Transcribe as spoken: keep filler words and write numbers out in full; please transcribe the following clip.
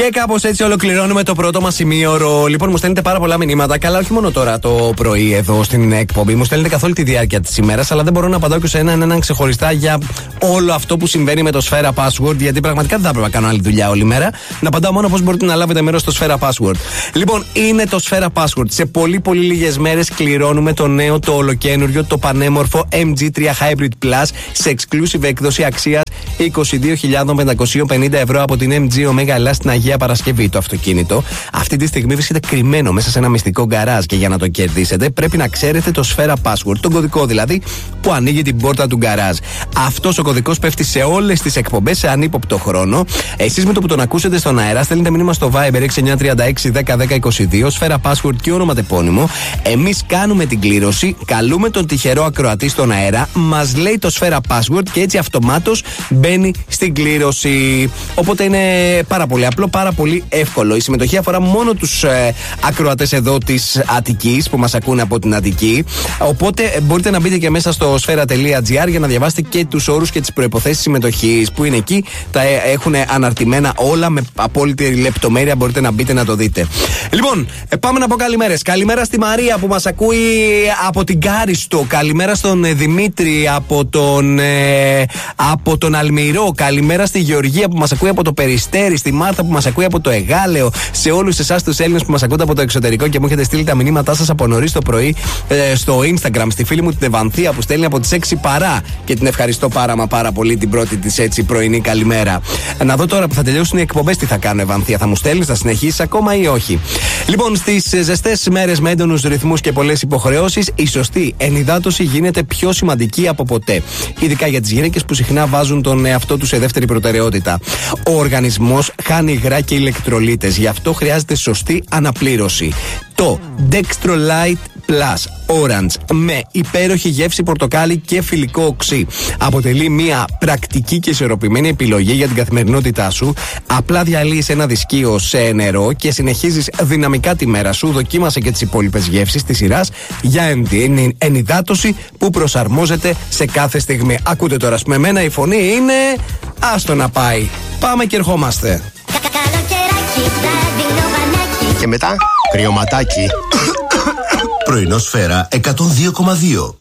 Και κάπως έτσι ολοκληρώνουμε το πρώτο μας ημίωρο. Λοιπόν, μου στέλνετε πάρα πολλά μηνύματα. Καλά, όχι μόνο τώρα το πρωί εδώ στην εκπομπή. Μου στέλνετε καθ' όλη τη διάρκεια της ημέρας. Αλλά δεν μπορώ να απαντάω και σε έναν έναν ξεχωριστά για όλο αυτό που συμβαίνει με το Sfera Password. Γιατί πραγματικά δεν θα έπρεπε να κάνω άλλη δουλειά όλη μέρα. Να απαντάω μόνο πώς μπορείτε να λάβετε μέρος στο Sfera Password. Λοιπόν, είναι το Sfera Password. Σε πολύ πολύ λίγες μέρες κληρώνουμε το νέο, το ολοκένουργιο, το πανέμορφο εμ τζι τρία Hybrid Plus σε exclusive έκδοση αξίας είκοσι δύο χιλιάδες πεντακόσια πενήντα ευρώ από την εμ τζι Omega Ελλάς στην Αγία Παρασκευή. Το αυτοκίνητο αυτή τη στιγμή βρίσκεται κρυμμένο μέσα σε ένα μυστικό γκαράζ και για να το κερδίσετε πρέπει να ξέρετε το Sfera Password, τον κωδικό δηλαδή που ανοίγει την πόρτα του γκαράζ. Αυτός ο κωδικός πέφτει σε όλες τις εκπομπές σε ανύποπτο χρόνο. Εσείς με το που τον ακούσετε στον αέρα στέλνετε μήνυμα στο Viber έξι εννιά τρία έξι δέκα δέκα είκοσι δύο, Sfera Password και όνομα τεπώνυμο. Εμείς κάνουμε την κλήρωση, καλούμε τον τυχερό ακροατή στον αέρα, μας λέει το Sfera Password και έτσι αυτομάτως μπαίνει στην κλήρωση. Οπότε είναι πάρα πολύ απλό, πάρα πολύ εύκολο. Η συμμετοχή αφορά μόνο τους ε, ακροατές εδώ της Αττικής που μας ακούνε από την Αττική. Οπότε μπορείτε να μπείτε και μέσα στο sfera τελεία gr για να διαβάσετε και τους όρους και τις προϋποθέσεις συμμετοχής που είναι εκεί. Τα ε, έχουν αναρτημένα όλα με απόλυτη λεπτομέρεια. Μπορείτε να μπείτε να το δείτε. Λοιπόν, ε, πάμε να πω καλημέρες. Καλημέρα στη Μαρία που μας ακούει από την Κάριστο. Καλημέρα στον ε, Δημήτρη από τον, ε, από τον Αλμυρό. Καλημέρα στη Γεωργία που μας ακούει από το Περιστέρι. Στη Μάρθα που μας ακούει από το Εγάλεο. Σε όλους εσάς τους Έλληνες που μας ακούτε από το εξωτερικό και μου έχετε στείλει τα μηνύματά σας από νωρίς το πρωί ε, στο Instagram. Στη φίλη μου την Ευανθία που στέλνει από τις έξι παρά και την ευχαριστώ πάρα μα πάρα πολύ την πρώτη της έτσι πρωινή καλημέρα. Να δω τώρα που θα τελειώσουν οι εκπομπές τι θα κάνω, Ευανθία. Θα μου στέλνεις, θα συνεχίσεις ακόμα ή όχι? Λοιπόν, στις ζεστές μέρες με έντονους ρυθμούς και πολλές υποχρεώσεις, η σωστή ενυδάτωση γίνεται πιο σημαντική από ποτέ. Ειδικά για τις γυναίκες που συχνά βάζουν τον εαυτό τους σε δεύτερη προτεραιότητα. Ο οργανισμός χάνει υγρά και ηλεκτρολίτες, γι' αυτό χρειάζεται σωστή αναπλήρωση. Το Dextrolite Plus Orange με υπέροχη γεύση πορτοκάλι και φιλικό οξύ αποτελεί μια πρακτική και ισορροπημένη επιλογή για την καθημερινότητά σου. Απλά διαλύεις ένα δισκείο σε νερό και συνεχίζεις δυναμικά τη μέρα σου. Δοκίμασε και τις υπόλοιπες γεύσεις της σειράς για ενυδάτωση που προσαρμόζεται σε κάθε στιγμή. Ακούτε τώρα, με μένα η φωνή είναι άστο να πάει. Πάμε και ερχόμαστε. Και μετά κρυωματάκι. Πρωινό Σφαίρα εκατόν δύο κόμμα δύο.